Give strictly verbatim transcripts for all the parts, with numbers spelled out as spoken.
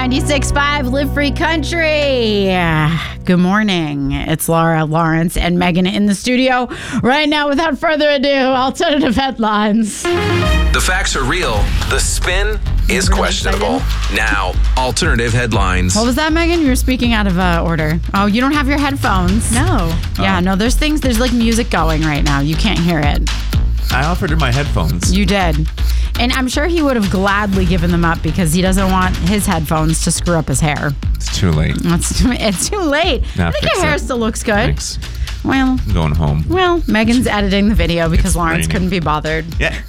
ninety-six point five Live Free Country. Good morning. It's Laura, Lawrence, and Megan in the studio right now. Without further ado, alternative headlines. The facts are real. The spin is really questionable. excited? Now, alternative headlines. What was that, Megan? You were speaking out of uh, order. Oh, you don't have your headphones. No. Yeah, Oh. no, there's things, there's like music going right now. You can't hear it. I offered her my headphones. You did. And I'm sure he would have gladly given them up because he doesn't want his headphones to screw up his hair. It's too late. It's too, it's too late. Nah, I think fix your hair it. still looks good. Thanks. Well, I'm going home. well, Megan's editing the video because It's Lawrence raining. couldn't be bothered. Yeah.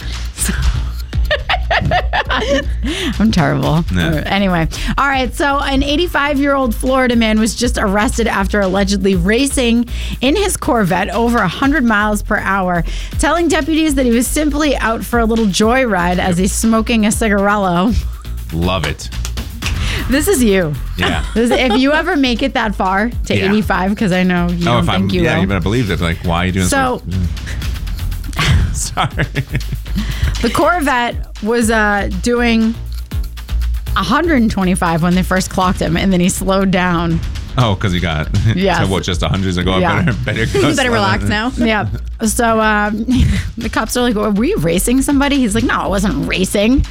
I'm terrible. No. Anyway, all right. So an eighty-five-year-old Florida man was just arrested after allegedly racing in his Corvette over one hundred miles per hour, telling deputies that he was simply out for a little joyride as he's smoking a cigarello. Love it. This is you. Yeah. This, if you ever make it that far to Yeah. eighty-five, because I know you oh, don't if I'm, think you yeah, will. you better believe it. Like, why are you doing So- Sorry. The Corvette was uh, doing one hundred twenty-five when they first clocked him, and then he slowed down. Oh, because you got Yes. to what, just one hundreds ago? Yeah. Better, better, go You better slow relax down. now. Yeah. So um, the cops are like, were you racing somebody? He's like, no, I wasn't racing.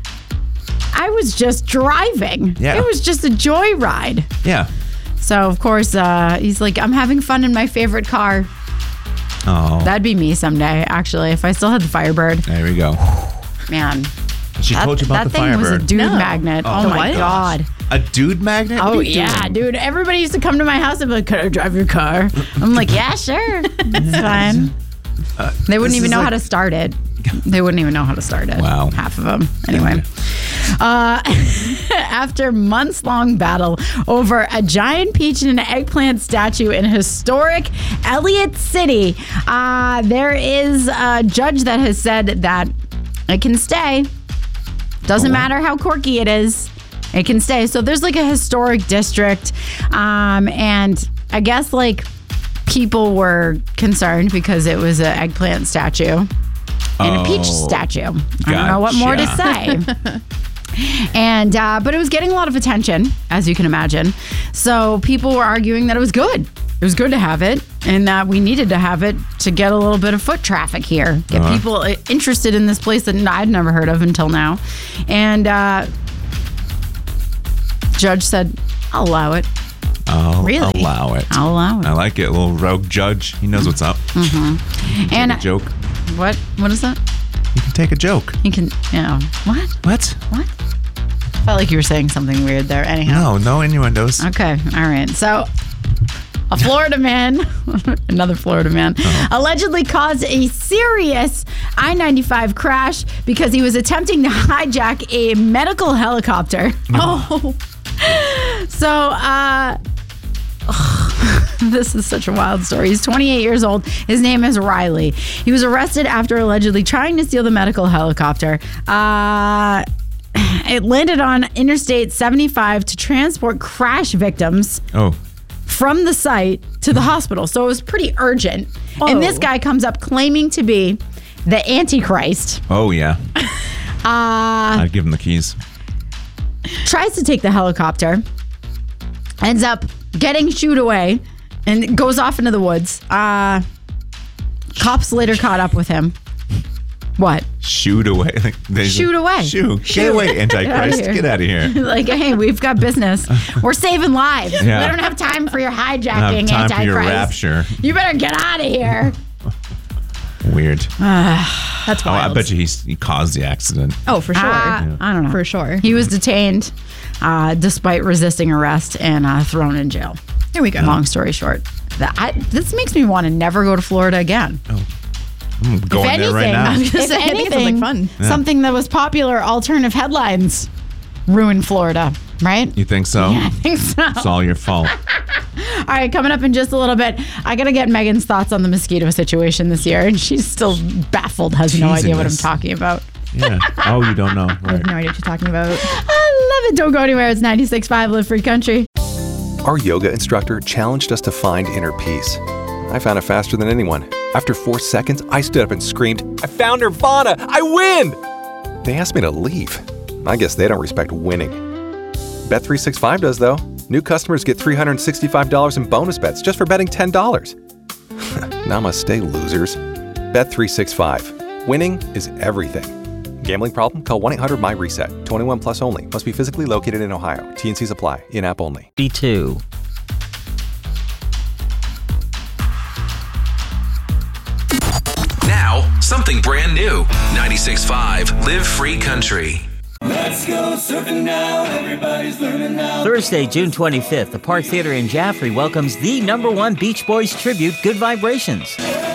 I was just driving. Yeah. It was just a joyride. Yeah. So, of course, uh, he's like, I'm having fun in my favorite car. Oh, That'd be me someday, actually, if I still had the Firebird. there we go. Man. She That, told you about that the thing was a Firebird. dude No. magnet. Oh, Oh, my what? God. A dude magnet? Oh, What are you yeah, doing? dude. Everybody used to come to my house and be like, could I drive your car? I'm like, yeah, sure. It's fine. They wouldn't this even is know like- how to start it. They wouldn't even know how to start it. Wow. Half of them. Anyway. Uh, after months-long battle over a giant peach and an eggplant statue in historic Elliott City, uh, there is a judge that has said that it can stay. Doesn't Oh. matter how quirky it is. It can stay. So there's like a historic district. Um, and I guess like people were concerned because it was an eggplant statue and a peach Oh, statue. I don't know what more to say. And, uh, but it was getting a lot of attention, as you can imagine. So people were arguing that it was good. It was good to have it and that we needed to have it to get a little bit of foot traffic here. Get Uh-huh. people uh, interested in this place that I'd never heard of until now. And uh, judge said, I'll allow it. I'll Really? allow it. I'll allow it. I like it. A little rogue judge. He knows what's up. Mm-hmm. And Take a joke. what? What is that? You can take a joke. You can, you know, what? What? What? Felt like you were saying something weird there. Anyhow. No, no innuendos. Okay. All right. So, a Florida man, another Florida man, allegedly caused a serious I ninety-five crash because he was attempting to hijack a medical helicopter. Oh. So, uh, this is such a wild story. He's twenty-eight years old. His name is Riley. He was arrested after allegedly trying to steal the medical helicopter. Uh, it landed on Interstate seventy-five to transport crash victims Oh, from the site to the hospital. So it was pretty urgent. And this Oh. guy comes up claiming to be the Antichrist. oh yeah. Uh, I'd give him the keys. tries to take the helicopter, ends up getting shooed away, and goes off into the woods. Uh, cops later caught up with him. What? Shoot away. Like, they Shoot away. Shoot. Shoot. Get away, Get outta Antichrist. here. Get out of here. Like, hey, we've got business. We're saving lives. Yeah. We don't have time for your I hijacking, have time for your Antichrist. rapture. You better get out of here. Weird. That's Oh, wild. I bet you he, he caused the accident. Oh, for sure. Uh, I don't know. For sure. He was detained uh, despite resisting arrest and uh, thrown in jail. Here we go. Long story short, that I, this makes me want to never go to Florida again. I'm going there right now. I was gonna if say, I think it sounds like fun. Yeah. something that was popular alternative headlines ruined Florida, right? You think so? Yeah, I think so. It's all your fault. All right, coming up in just a little bit, I got to get Megan's thoughts on the mosquito situation this year, and she's still baffled, has no idea what I'm Jesus. talking about. Yeah. Oh, you don't know. I have Right. no idea what you're talking about. I love it. Don't go anywhere. It's ninety-six point five Live Free Country. Our yoga instructor challenged us to find inner peace. I found it faster than anyone. After four seconds, I stood up and screamed, "I found Nirvana! I win!" They asked me to leave. I guess they don't respect winning. Bet three sixty-five does, though. New customers get three hundred sixty-five dollars in bonus bets just for betting ten dollars. Namaste, losers. Bet three sixty-five. Winning is everything. Gambling problem? Call one eight hundred my reset. twenty-one plus only. Must be physically located in Ohio. T and Cs apply. In-app only. B two. Now, something brand new. ninety-six point five Live Free Country. Let's go surfing now, everybody's learning now. Thursday, June twenty-fifth, the Park Theater in Jaffrey welcomes the number one Beach Boys tribute, Good Vibrations.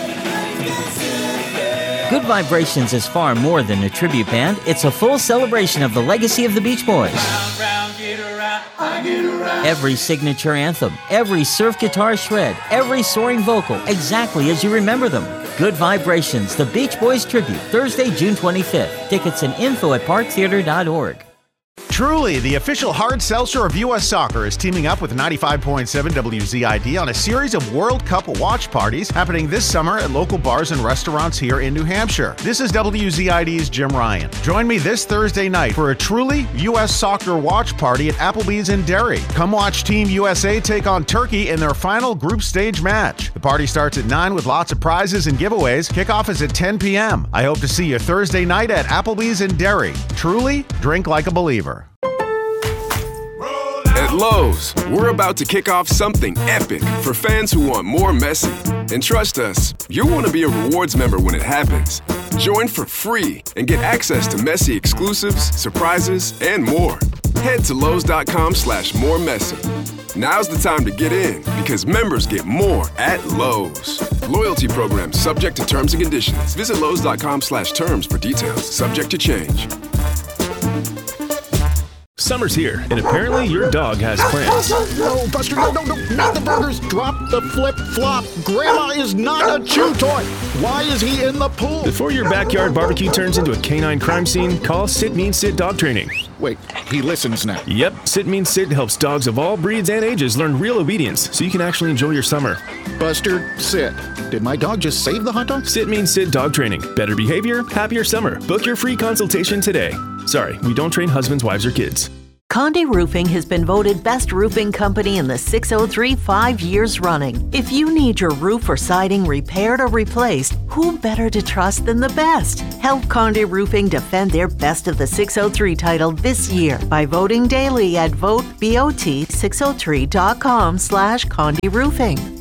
Good Vibrations is far more than a tribute band. It's a full celebration of the legacy of the Beach Boys. Round, round, get around, I get around. Every signature anthem, every surf guitar shred, every soaring vocal, exactly as you remember them. Good Vibrations, the Beach Boys tribute, Thursday, June twenty-fifth. Tickets and info at park theater dot org. Truly, the official hard seltzer of U S Soccer is teaming up with ninety-five point seven W Z I D on a series of World Cup watch parties happening this summer at local bars and restaurants here in New Hampshire. This is W Z I D's Jim Ryan. Join me this Thursday night for a truly U S Soccer watch party at Applebee's in Derry. Come watch Team U S A take on Turkey in their final group stage match. The party starts at nine with lots of prizes and giveaways. Kickoff is at ten p.m. I hope to see you Thursday night at Applebee's in Derry. Truly, drink like a believer. At Lowe's, we're about to kick off something epic for fans who want more Messi. And trust us, you'll want to be a rewards member when it happens. Join for free and get access to Messi exclusives, surprises, and more. Head to Lowe's.com slash more Messi. Now's the time to get in because members get more at Lowe's. Loyalty program subject to terms and conditions. Visit Lowe's.com slash terms for details. Subject to change. Summer's here, and apparently your dog has plans. No, Buster, no, no, no, not the burgers. Drop the flip-flop. Grandma is not a chew toy. Why is he in the pool? Before your backyard barbecue turns into a canine crime scene, call Sit Means Sit Dog Training. Wait, he listens now. Yep, Sit Means Sit helps dogs of all breeds and ages learn real obedience so you can actually enjoy your summer. Buster, sit. Did my dog just save the hot dog? Sit Means Sit Dog Training. Better behavior, happier summer. Book your free consultation today. Sorry, we don't train husbands, wives, or kids. Conde Roofing has been voted best roofing company in the six oh three five years running. If you need your roof or siding repaired or replaced, who better to trust than the best? Help Conde Roofing defend their Best of the six oh three title this year by voting daily at vote bot six oh three dot com slash Conde Roofing.